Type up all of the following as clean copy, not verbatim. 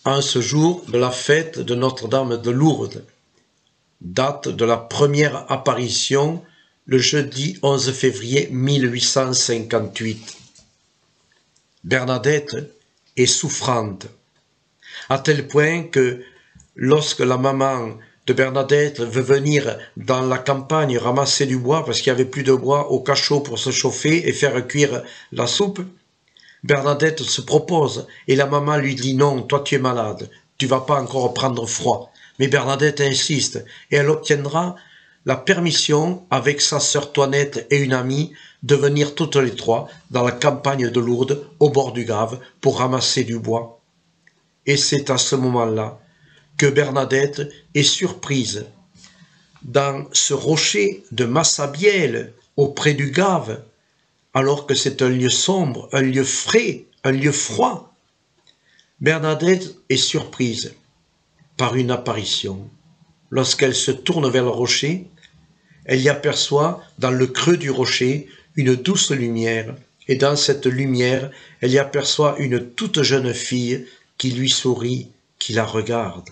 En ce jour de la fête de Notre-Dame de Lourdes, date de la première apparition le jeudi 11 février 1858. Bernadette est souffrante, à tel point que lorsque la maman de Bernadette veut venir dans la campagne ramasser du bois parce qu'il n'y avait plus de bois au cachot pour se chauffer et faire cuire la soupe, Bernadette se propose et la maman lui dit non, toi tu es malade, tu vas pas encore prendre froid. Mais Bernadette insiste et elle obtiendra la permission avec sa sœur Toinette et une amie de venir toutes les trois dans la campagne de Lourdes au bord du Grave pour ramasser du bois. Et c'est à ce moment-là que Bernadette est surprise dans ce rocher de Massabielle auprès du Grave, alors que c'est un lieu sombre, un lieu frais, un lieu froid. Bernadette est surprise par une apparition. Lorsqu'elle se tourne vers le rocher, elle y aperçoit dans le creux du rocher une douce lumière, et dans cette lumière, elle y aperçoit une toute jeune fille qui lui sourit, qui la regarde.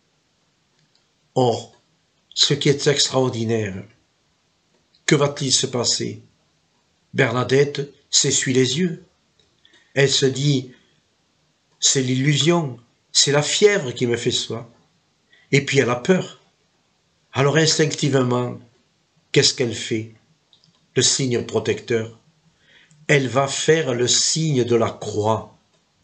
Or, ce qui est extraordinaire, que va-t-il se passer? Bernadette s'essuie les yeux. Elle se dit, c'est l'illusion, c'est la fièvre qui me fait ça. Et puis elle a peur. Alors instinctivement, qu'est-ce qu'elle fait? Le signe protecteur. Elle va faire le signe de la croix.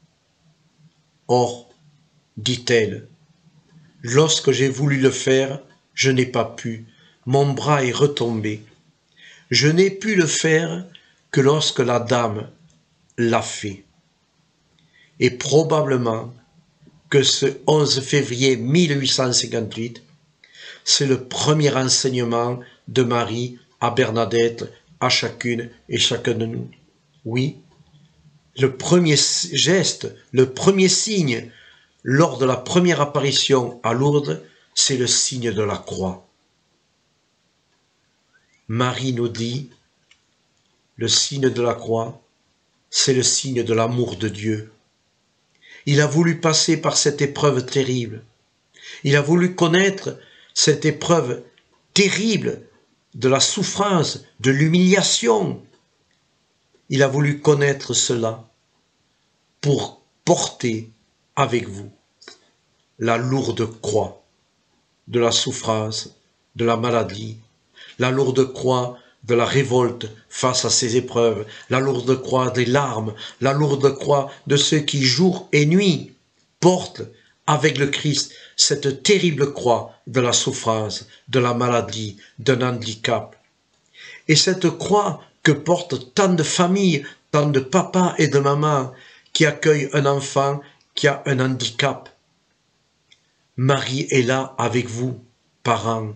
Or, dit-elle, lorsque j'ai voulu le faire, je n'ai pas pu. Mon bras est retombé. Je n'ai pu le faire que lorsque la dame l'a fait. Et probablement que ce 11 février 1858, c'est le premier enseignement de Marie à Bernadette, à chacune et chacun de nous. Oui, le premier geste, le premier signe lors de la première apparition à Lourdes, c'est le signe de la croix. Marie nous dit, le signe de la croix, c'est le signe de l'amour de Dieu. Il a voulu passer par cette épreuve terrible. Il a voulu connaître cette épreuve terrible de la souffrance, de l'humiliation. Il a voulu connaître cela pour porter avec vous la lourde croix de la souffrance, de la maladie, la lourde croix de la révolte face à ces épreuves, la lourde croix des larmes, la lourde croix de ceux qui jour et nuit portent avec le Christ cette terrible croix de la souffrance, de la maladie, d'un handicap. Et cette croix que portent tant de familles, tant de papas et de mamans qui accueillent un enfant qui a un handicap. Marie est là avec vous, parents.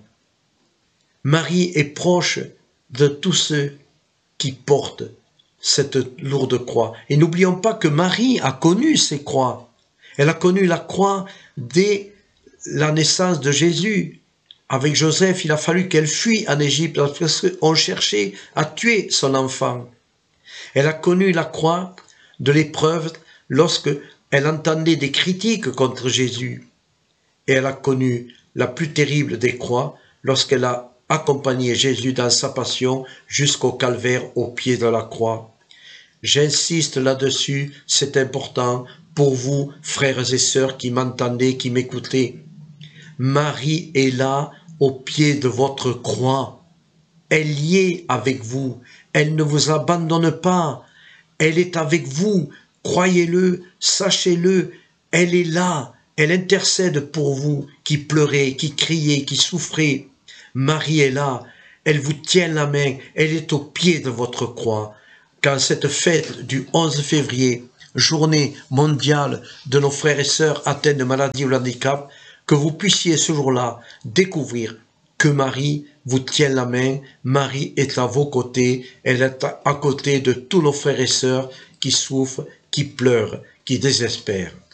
Marie est proche de tous ceux qui portent cette lourde croix. Et n'oublions pas que Marie a connu ces croix. Elle a connu la croix dès la naissance de Jésus. Avec Joseph, il a fallu qu'elle fuit en Égypte parce qu'on cherchait à tuer son enfant. Elle a connu la croix de l'épreuve lorsque elle entendait des critiques contre Jésus. Et elle a connu la plus terrible des croix lorsqu'elle a accompagné Jésus dans sa passion jusqu'au calvaire au pied de la croix. J'insiste là-dessus, c'est important pour vous, frères et sœurs qui m'entendez, qui m'écoutez. Marie est là au pied de votre croix. Elle y est avec vous. Elle ne vous abandonne pas. Elle est avec vous. Croyez-le, sachez-le. Elle est là. Elle intercède pour vous qui pleurez, qui criez, qui souffrez. Marie est là. Elle vous tient la main. Elle est au pied de votre croix. Quand cette fête du 11 février, journée mondiale de nos frères et sœurs atteints de maladie ou de handicap, que vous puissiez ce jour-là découvrir que Marie vous tient la main, Marie est à vos côtés, elle est à côté de tous nos frères et sœurs qui souffrent, qui pleurent, qui désespèrent.